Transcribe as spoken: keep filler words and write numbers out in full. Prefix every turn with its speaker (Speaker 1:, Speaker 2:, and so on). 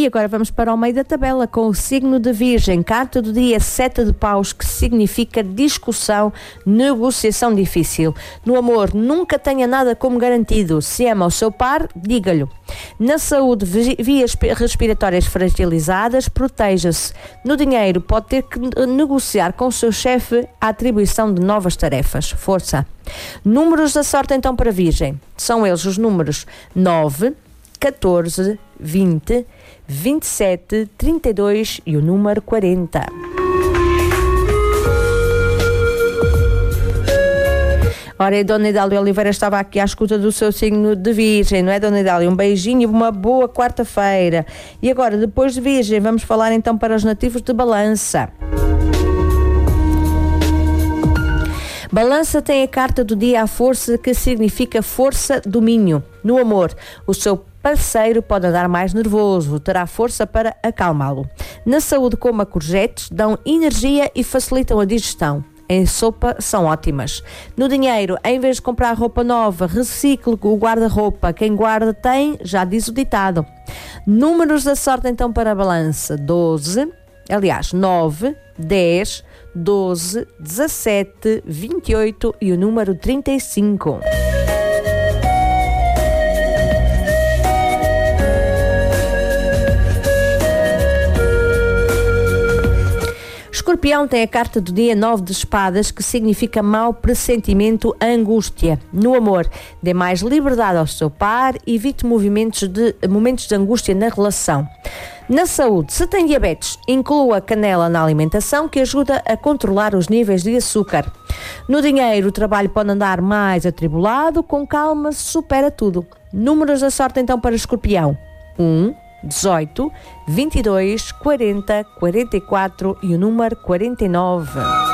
Speaker 1: E agora vamos para o meio da tabela com o signo de Virgem. Carta do dia sete de paus, que significa discussão, negociação difícil. No amor, nunca tenha nada como garantido. Se ama o seu par, diga-lhe. Na saúde, vias respiratórias fragilizadas, proteja-se. No dinheiro, pode ter que negociar com o seu chefe a atribuição de novas tarefas. Força. Números da sorte então para Virgem. São eles os números nove, catorze, vinte, vinte e sete, trinta e dois e o número quarenta. Ora, a Dona Idália Oliveira estava aqui à escuta do seu signo de Virgem, não é, Dona Idália? Um beijinho e uma boa quarta-feira. E agora, depois de Virgem, vamos falar então para os nativos de Balança. Balança tem a carta do dia à força, que significa força, domínio. No amor, o seu parceiro pode andar mais nervoso, terá força para acalmá-lo. Na saúde, coma courgettes, dão energia e facilitam a digestão. Em sopa são ótimas. No dinheiro, em vez de comprar roupa nova, recicle o guarda-roupa. Quem guarda tem, já diz o ditado. Números da sorte então para a Balança: doze, aliás, nove, dez, doze, dezassete, vinte e oito e o número trinta e cinco. Escorpião tem a carta do dia nove de espadas, que significa mau pressentimento, angústia. No amor, dê mais liberdade ao seu par, evite movimentos de, momentos de angústia na relação. Na saúde, se tem diabetes, inclua canela na alimentação, que ajuda a controlar os níveis de açúcar. No dinheiro, o trabalho pode andar mais atribulado, com calma se supera tudo. Números da sorte então para Escorpião: um, dezoito, vinte e dois, quarenta, quarenta e quatro e o número quarenta e nove.